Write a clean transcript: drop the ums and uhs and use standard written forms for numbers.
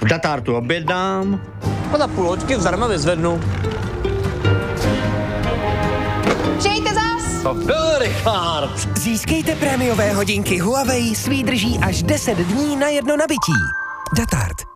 Datartu objednám. A za půl hoďky zdarma vyzvednu. Přijďte zas! To byl Richard. Získejte prémiové hodinky Huawei s výdrží až 10 dní na jedno nabití. Datart.